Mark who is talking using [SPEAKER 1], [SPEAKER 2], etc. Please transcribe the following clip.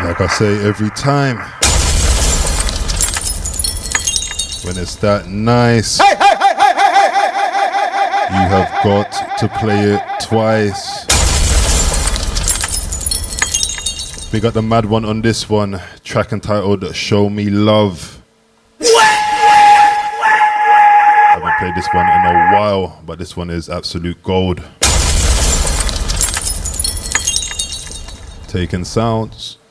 [SPEAKER 1] Like I say every time, when it's that nice, you have got to play it twice. We got the mad one on this one, track entitled Show Me Love. I haven't played this one in a while, but this one is absolute gold. Taking sounds.